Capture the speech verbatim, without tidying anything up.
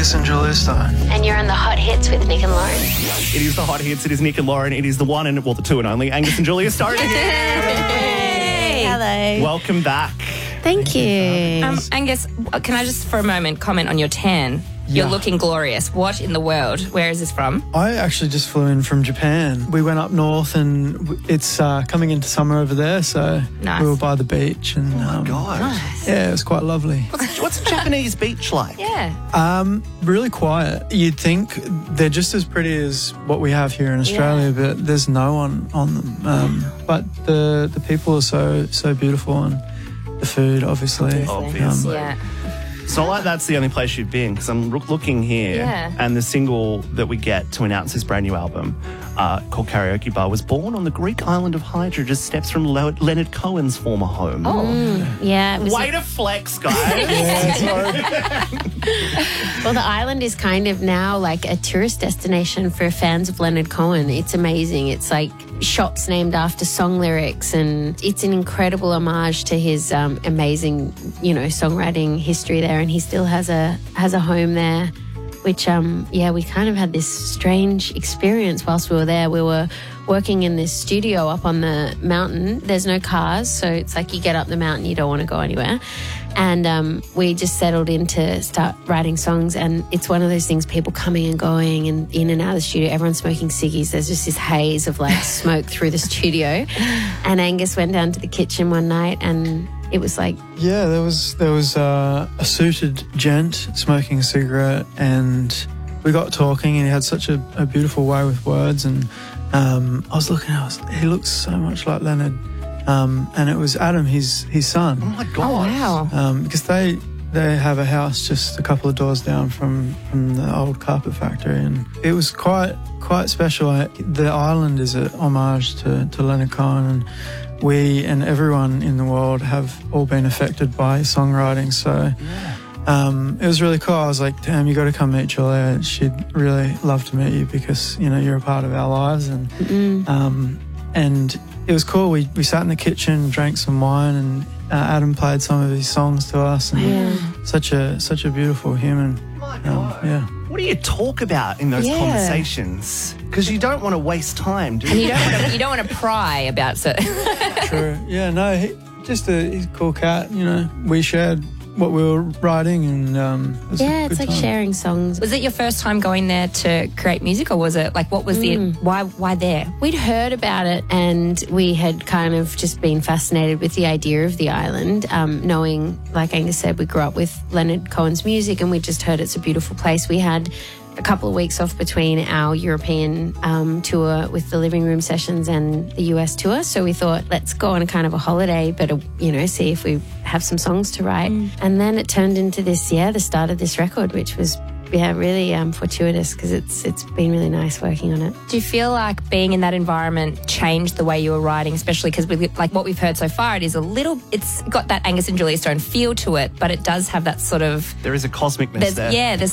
Angus and Julia Stein. And you're on the Hot Hits with Nick and Lauren. It is the Hot Hits. It is Nick and Lauren. It is the one and, well, the two and only Angus and Julia Stein. Hey. Hello. Welcome back. Thank you. Um, Angus, can I just for a moment comment on your tan? You're Yeah. looking glorious. What in the world? Where is this from? I actually just flew in from Japan. We went up north and w- it's uh, coming into summer over there, so Nice. we were by the beach. And, Oh, my um, God. yeah, it was quite lovely. What's, what's a Japanese beach like? Yeah. Um, really quiet. You'd think they're just as pretty as what we have here in Australia, but there's no one on them. Um, but the the people are so so beautiful, and the food, obviously. Obviously. Yeah. It's not like that's the only place you've been, because I'm loo- looking here, Yeah. and the single that we get to announce this brand new album, uh, called Karaoke Bar, was born on the Greek island of Hydra, just steps from Le- Leonard Cohen's former home. Oh. Yeah. It was Way to flex, guys. Well, the island is kind of now like a tourist destination for fans of Leonard Cohen. It's amazing. It's like shops named after song lyrics, and it's an incredible homage to his um, amazing, you know, songwriting history there. And he still has a has a home there, which, um, yeah, we kind of had this strange experience whilst we were there. We were working in this studio up on the mountain. There's no cars, so it's like you get up the mountain, you don't want to go anywhere. And um, we just settled in to start writing songs, and it's one of those things, people coming and going and in and out of the studio, everyone's smoking ciggies. There's just this haze of like smoke through the studio. And Angus went down to the kitchen one night and it was like... Yeah, there was there was uh, a suited gent smoking a cigarette, and we got talking, and he had such a, a beautiful way with words. And um, I was looking, I was, he looks so much like Leonard. Um, and it was Adam, his his son. Oh, my God. Oh, wow. Um, because they they have a house just a couple of doors down from, from the old carpet factory, and it was quite quite special. I, the island is a homage to, to Leonard Cohen, and we and everyone in the world have all been affected by his songwriting. So um, it was really cool. I was like, damn, you got to come meet Julia. She'd really love to meet you because, you know, you're a part of our lives. And um, and it was cool. We we sat in the kitchen, drank some wine, and uh, Adam played some of his songs to us. And Yeah. such a such a beautiful human. My Um, God. yeah. What do you talk about in those Yeah. conversations? Because you don't want to waste time, do And you? you don't want to, you don't want to pry about so. True. Yeah, no, he, just a, he's a cool cat, you know. We shared what we were writing, and um, it was a Yeah, it's good like time. sharing songs. Was it your first time going there to create music, or was it like what was the why why there? We'd heard about it, and we had kind of just been fascinated with the idea of the island, um, knowing, like Angus said, we grew up with Leonard Cohen's music, and we just heard it's a beautiful place. We had a couple of weeks off between our European um, tour with the Living Room Sessions and the U S tour, so we thought, let's go on a kind of a holiday, but, uh, you know, see if we have some songs to write. And then it turned into this, yeah, the start of this record, which was, yeah, really um, fortuitous, because it's it's been really nice working on it. Do you feel like being in that environment changed the way you were writing, especially because we like what we've heard so far? It is a little, it's got that Angus and Julia Stone feel to it, but it does have that sort of There is a cosmicness there's there. yeah, there's